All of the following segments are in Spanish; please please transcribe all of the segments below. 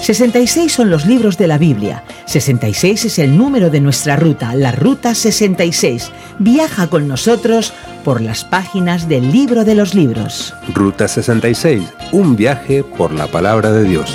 66 son los libros de la Biblia. 66 es el número de nuestra ruta, la Ruta 66. Viaja con nosotros por las páginas del Libro de los Libros. Ruta 66, un viaje por la palabra de Dios.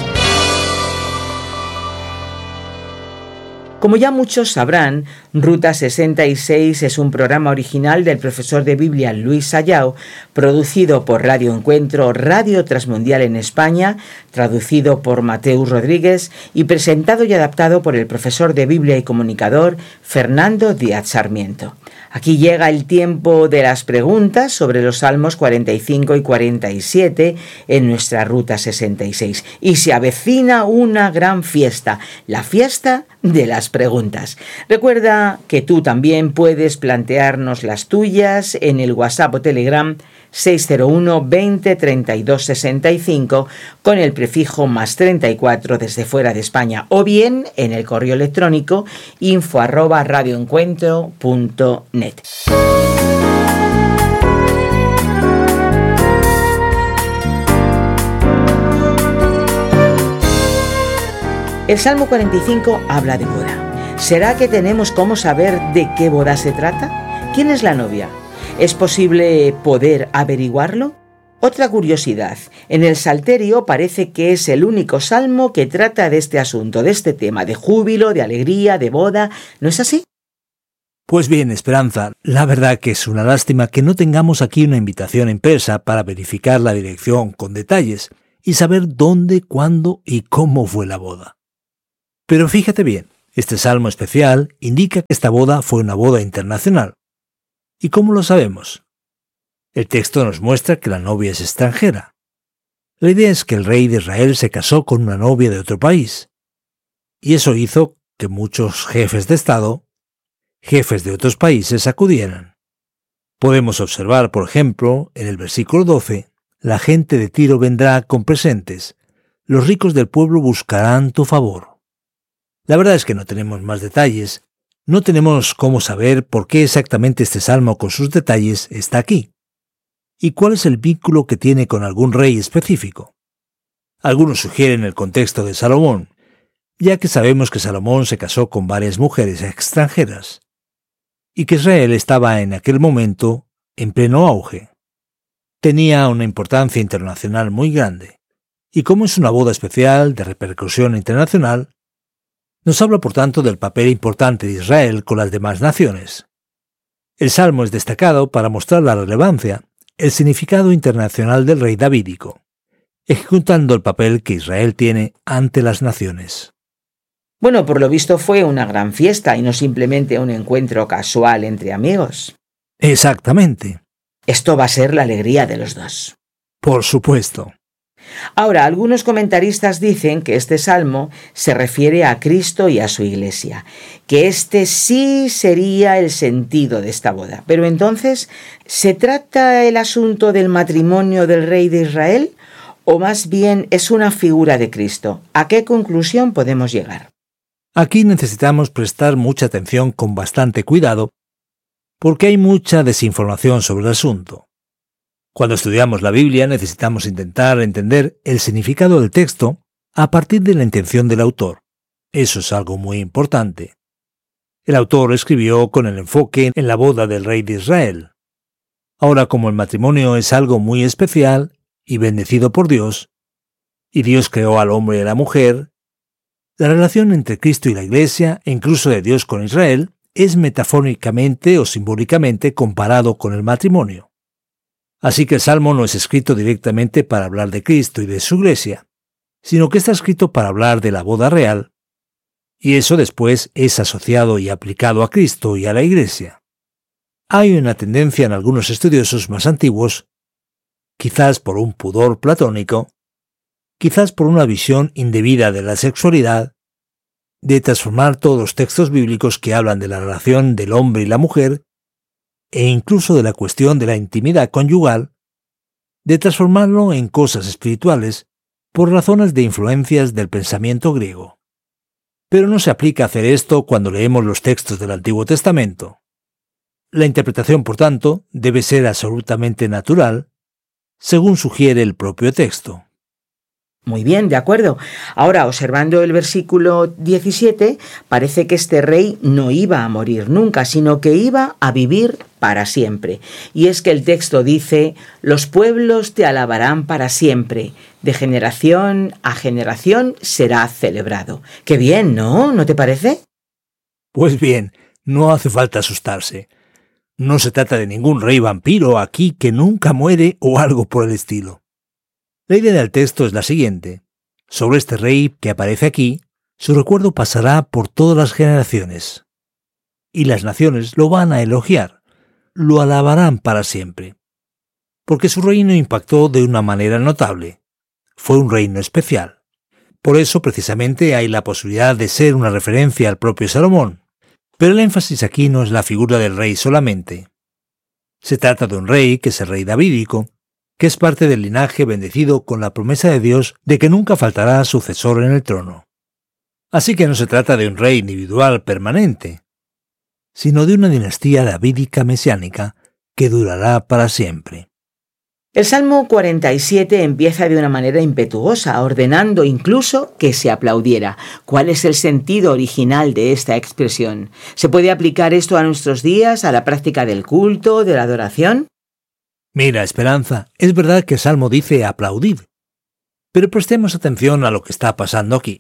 Como ya muchos sabrán, Ruta 66 es un programa original del profesor de Biblia Luis Sayao, producido por Radio Encuentro, Radio Transmundial en España, traducido por Mateus Rodríguez y presentado y adaptado por el profesor de Biblia y comunicador Fernando Díaz Sarmiento. Aquí llega el tiempo de las preguntas sobre los Salmos 45 y 47 en nuestra Ruta 66. Y se avecina una gran fiesta, la fiesta de las preguntas. Recuerda que tú también puedes plantearnos las tuyas en el WhatsApp o Telegram 601 20 32 65 con el prefijo +34 desde fuera de España, o bien en el correo electrónico info@radioencuentro.net. El Salmo 45 habla de boda. ¿Será que tenemos cómo saber de qué boda se trata? ¿Quién es la novia? ¿Es posible poder averiguarlo? Otra curiosidad, en el Salterio parece que es el único salmo que trata de este asunto, de este tema, de júbilo, de alegría, de boda. ¿No es así? Pues bien, Esperanza, la verdad que es una lástima que no tengamos aquí una invitación impresa para verificar la dirección con detalles y saber dónde, cuándo y cómo fue la boda. Pero fíjate bien, este salmo especial indica que esta boda fue una boda internacional. ¿Y cómo lo sabemos? El texto nos muestra que la novia es extranjera. La idea es que el rey de Israel se casó con una novia de otro país. Y eso hizo que muchos jefes de Estado, jefes de otros países, acudieran. Podemos observar, por ejemplo, en el versículo 12, la gente de Tiro vendrá con presentes, los ricos del pueblo buscarán tu favor. La verdad es que no tenemos más detalles, no tenemos cómo saber por qué exactamente este salmo con sus detalles está aquí. ¿Y cuál es el vínculo que tiene con algún rey específico? Algunos sugieren el contexto de Salomón, ya que sabemos que Salomón se casó con varias mujeres extranjeras, y que Israel estaba en aquel momento en pleno auge. Tenía una importancia internacional muy grande, y como es una boda especial de repercusión internacional, nos habla por tanto del papel importante de Israel con las demás naciones. El salmo es destacado para mostrar la relevancia, el significado internacional del rey davídico, ejecutando el papel que Israel tiene ante las naciones. Bueno, por lo visto fue una gran fiesta y no simplemente un encuentro casual entre amigos. Exactamente. Esto va a ser la alegría de los dos. Por supuesto. Ahora, algunos comentaristas dicen que este salmo se refiere a Cristo y a su iglesia, que este sí sería el sentido de esta boda. Pero entonces, ¿se trata el asunto del matrimonio del rey de Israel o más bien es una figura de Cristo? ¿A qué conclusión podemos llegar? Aquí necesitamos prestar mucha atención con bastante cuidado, porque hay mucha desinformación sobre el asunto. Cuando estudiamos la Biblia necesitamos intentar entender el significado del texto a partir de la intención del autor. Eso es algo muy importante. El autor escribió con el enfoque en la boda del rey de Israel. Ahora, como el matrimonio es algo muy especial y bendecido por Dios, y Dios creó al hombre y a la mujer, la relación entre Cristo y la Iglesia, e incluso de Dios con Israel, es metafóricamente o simbólicamente comparado con el matrimonio. Así que el Salmo no es escrito directamente para hablar de Cristo y de su Iglesia, sino que está escrito para hablar de la boda real, y eso después es asociado y aplicado a Cristo y a la Iglesia. Hay una tendencia en algunos estudiosos más antiguos, quizás por un pudor platónico, quizás por una visión indebida de la sexualidad, de transformar todos los textos bíblicos que hablan de la relación del hombre y la mujer, e incluso de la cuestión de la intimidad conyugal, de transformarlo en cosas espirituales por razones de influencias del pensamiento griego. Pero no se aplica hacer esto cuando leemos los textos del Antiguo Testamento. La interpretación, por tanto, debe ser absolutamente natural, según sugiere el propio texto. Muy bien, de acuerdo. Ahora, observando el versículo 17, parece que este rey no iba a morir nunca, sino que iba a vivir para siempre. Y es que el texto dice: los pueblos te alabarán para siempre, de generación a generación será celebrado. ¡Qué bien!, ¿no? ¿No te parece? Pues bien, no hace falta asustarse. No se trata de ningún rey vampiro aquí que nunca muere o algo por el estilo. La idea del texto es la siguiente. Sobre este rey que aparece aquí, su recuerdo pasará por todas las generaciones. Y las naciones lo van a elogiar, lo alabarán para siempre. Porque su reino impactó de una manera notable. Fue un reino especial. Por eso, precisamente, hay la posibilidad de ser una referencia al propio Salomón. Pero el énfasis aquí no es la figura del rey solamente. Se trata de un rey que es el rey davídico, que es parte del linaje bendecido con la promesa de Dios de que nunca faltará sucesor en el trono. Así que no se trata de un rey individual permanente, sino de una dinastía davídica mesiánica que durará para siempre. El Salmo 47 empieza de una manera impetuosa, ordenando incluso que se aplaudiera. ¿Cuál es el sentido original de esta expresión? ¿Se puede aplicar esto a nuestros días, a la práctica del culto, de la adoración? Mira, Esperanza, es verdad que el Salmo dice aplaudid, pero prestemos atención a lo que está pasando aquí.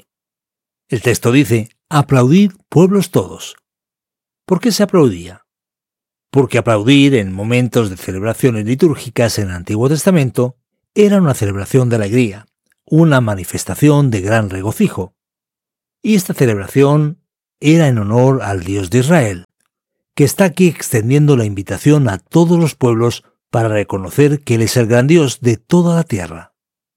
El texto dice, aplaudid pueblos todos. ¿Por qué se aplaudía? Porque aplaudir en momentos de celebraciones litúrgicas en el Antiguo Testamento era una celebración de alegría, una manifestación de gran regocijo. Y esta celebración era en honor al Dios de Israel, que está aquí extendiendo la invitación a todos los pueblos para reconocer que Él es el gran Dios de toda la tierra.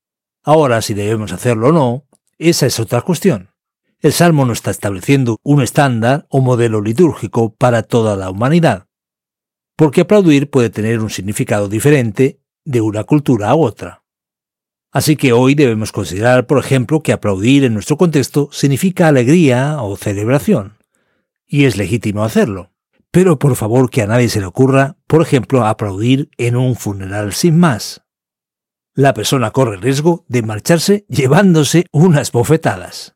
Ahora, si debemos hacerlo o no, esa es otra cuestión. El Salmo no está estableciendo un estándar o modelo litúrgico para toda la humanidad, porque aplaudir puede tener un significado diferente de una cultura a otra. Así que hoy debemos considerar, por ejemplo, que aplaudir en nuestro contexto significa alegría o celebración, y es legítimo hacerlo. Pero por favor que a nadie se le ocurra, por ejemplo, aplaudir en un funeral sin más. La persona corre el riesgo de marcharse llevándose unas bofetadas.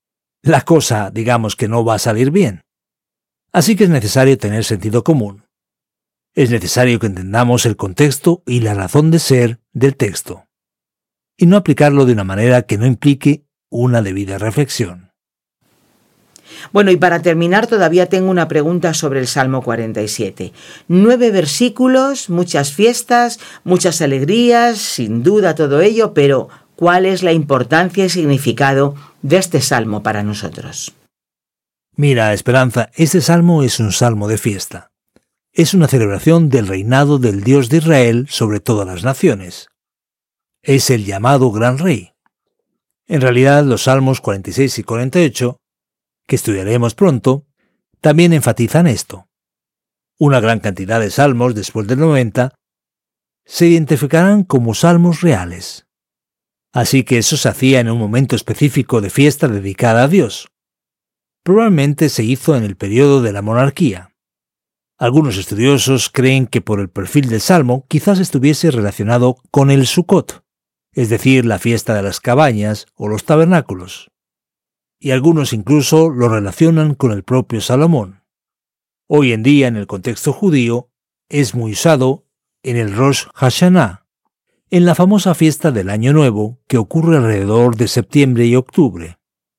La cosa, digamos que no va a salir bien. Así que es necesario tener sentido común. Es necesario que entendamos el contexto y la razón de ser del texto, y no aplicarlo de una manera que no implique una debida reflexión. Bueno, y para terminar todavía tengo una pregunta sobre el Salmo 47. 9 versículos, muchas fiestas, muchas alegrías, sin duda todo ello, pero ¿cuál es la importancia y significado de este Salmo para nosotros? Mira, Esperanza, este Salmo es un salmo de fiesta. Es una celebración del reinado del Dios de Israel sobre todas las naciones. Es el llamado Gran Rey. En realidad, los Salmos 46 y 48, que estudiaremos pronto, también enfatizan esto. Una gran cantidad de salmos después del 90 se identificarán como salmos reales. Así que eso se hacía en un momento específico de fiesta dedicada a Dios. Probablemente se hizo en el periodo de la monarquía. Algunos estudiosos creen que por el perfil del salmo quizás estuviese relacionado con el Sukkot, es decir, la fiesta de las cabañas o los tabernáculos. Y algunos incluso lo relacionan con el propio Salomón. Hoy en día, en el contexto judío, es muy usado en el Rosh Hashanah, en la famosa fiesta del Año Nuevo que ocurre alrededor de septiembre y octubre.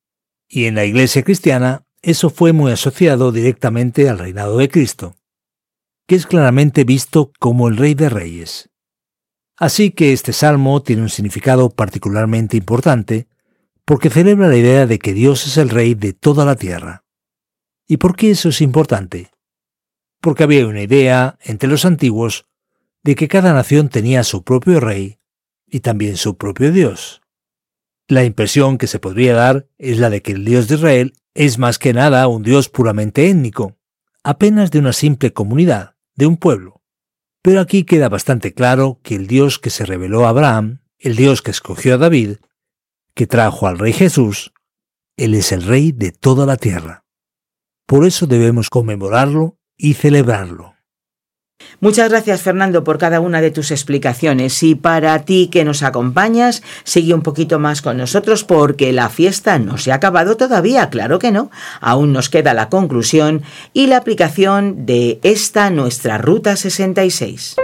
Y en la Iglesia cristiana, eso fue muy asociado directamente al reinado de Cristo, que es claramente visto como el Rey de Reyes. Así que este salmo tiene un significado particularmente importante, porque celebra la idea de que Dios es el Rey de toda la tierra. ¿Y por qué eso es importante? Porque había una idea entre los antiguos de que cada nación tenía su propio rey y también su propio Dios. La impresión que se podría dar es la de que el Dios de Israel es más que nada un Dios puramente étnico, apenas de una simple comunidad, de un pueblo. Pero aquí queda bastante claro que el Dios que se reveló a Abraham, el Dios que escogió a David, que trajo al Rey Jesús, Él es el Rey de toda la tierra. Por eso debemos conmemorarlo y celebrarlo. Muchas gracias, Fernando, por cada una de tus explicaciones. Y para ti que nos acompañas, sigue un poquito más con nosotros porque la fiesta no se ha acabado todavía, claro que no. Aún nos queda la conclusión y la aplicación de esta nuestra Ruta 66.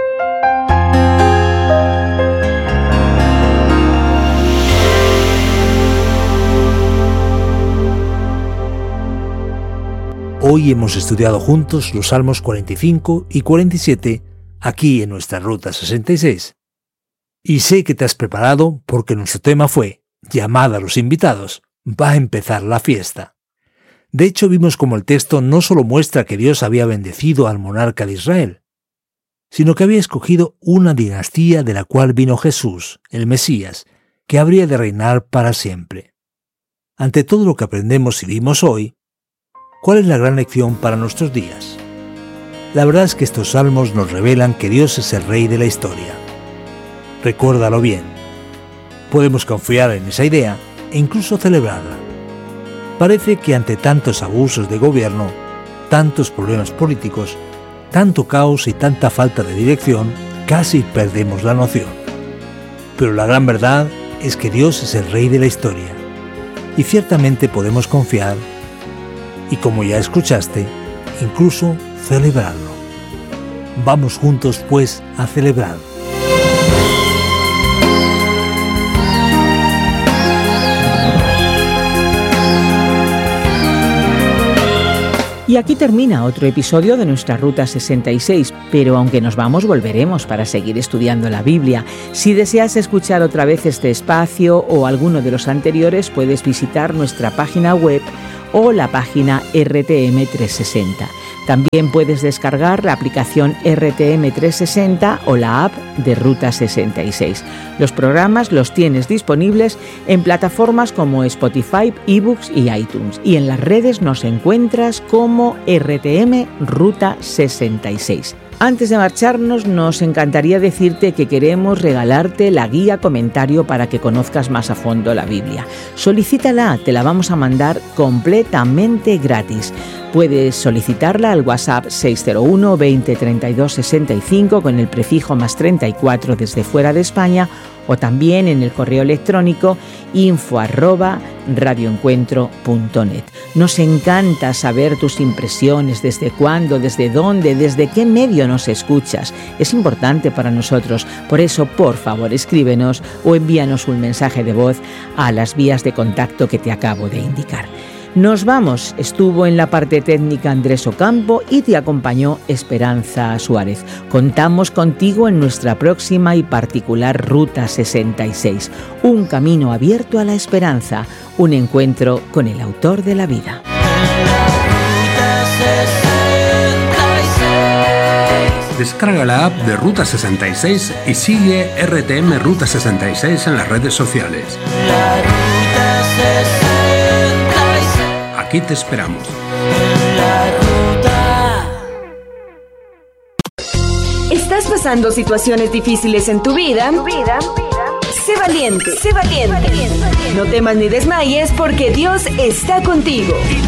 Hoy hemos estudiado juntos los Salmos 45 y 47 aquí en nuestra Ruta 66. Y sé que te has preparado porque nuestro tema fue llamada a los invitados. Va a empezar la fiesta. De hecho, vimos como el texto no solo muestra que Dios había bendecido al monarca de Israel, sino que había escogido una dinastía de la cual vino Jesús, el Mesías, que habría de reinar para siempre. Ante todo lo que aprendemos y vimos hoy, ¿cuál es la gran lección para nuestros días? La verdad es que estos salmos nos revelan que Dios es el Rey de la historia. Recuérdalo bien. Podemos confiar en esa idea e incluso celebrarla. Parece que ante tantos abusos de gobierno, tantos problemas políticos, tanto caos y tanta falta de dirección, casi perdemos la noción. Pero la gran verdad es que Dios es el Rey de la historia. Y ciertamente podemos confiar y, como ya escuchaste, incluso celebrarlo. Vamos juntos, pues, a celebrar. Y aquí termina otro episodio de nuestra Ruta 66, pero aunque nos vamos, volveremos para seguir estudiando la Biblia. Si deseas escuchar otra vez este espacio o alguno de los anteriores, puedes visitar nuestra página web o la página RTM 360. También puedes descargar la aplicación RTM 360 o la app de Ruta 66. Los programas los tienes disponibles en plataformas como Spotify, eBooks y iTunes. Y en las redes nos encuentras como RTM Ruta 66. Antes de marcharnos, nos encantaría decirte que queremos regalarte la guía comentario para que conozcas más a fondo la Biblia. Solicítala, te la vamos a mandar completamente gratis. Puedes solicitarla al WhatsApp 601 20 32 65 con el prefijo +34 desde fuera de España, o también en el correo electrónico info@radioencuentro.net. Nos encanta saber tus impresiones, desde cuándo, desde dónde, desde qué medio nos escuchas. Es importante para nosotros, por eso, por favor, escríbenos o envíanos un mensaje de voz a las vías de contacto que te acabo de indicar. Nos vamos. Estuvo en la parte técnica Andrés Ocampo y te acompañó Esperanza Suárez. Contamos contigo en nuestra próxima y particular Ruta 66. Un camino abierto a la esperanza. Un encuentro con el autor de la vida. Descarga la app de Ruta 66 y sigue RTM Ruta 66 en las redes sociales. Aquí te esperamos. ¿Estás pasando situaciones difíciles en tu vida? Sé valiente. No temas ni desmayes porque Dios está contigo.